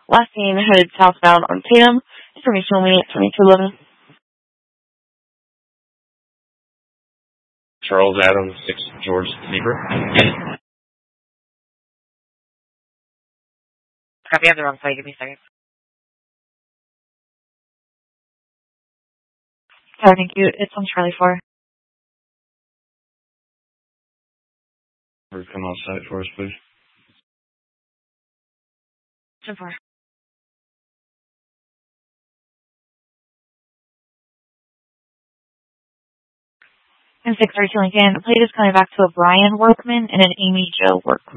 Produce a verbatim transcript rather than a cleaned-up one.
Last seen headed southbound on Tatum. Information only at twenty-two eleven. Charles Adams, six George Lieber. Copy, I have the wrong site. Give me a second. Oh, thank you. It's on Charlie four. Come on site for us, please. ten four. And six thirty-two Lincoln. Plate is coming back to a Brian Workman and an Amy Jo Workman.